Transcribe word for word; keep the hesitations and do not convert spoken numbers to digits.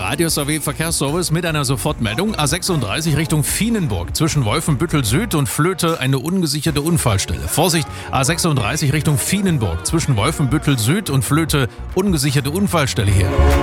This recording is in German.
Radius A W Verkehrsservice mit einer Sofortmeldung. A sechsunddreißig Richtung Vienenburg. Zwischen Wolfenbüttel Süd und Flöte eine ungesicherte Unfallstelle. Vorsicht, A sechsunddreißig Richtung Vienenburg. Zwischen Wolfenbüttel Süd und Flöte ungesicherte Unfallstelle hier.